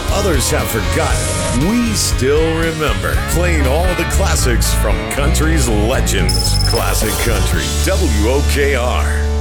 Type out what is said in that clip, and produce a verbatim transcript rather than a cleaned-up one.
others have forgotten, we still remember. Playing all the classics from country's legends. Classic Country, W O K R.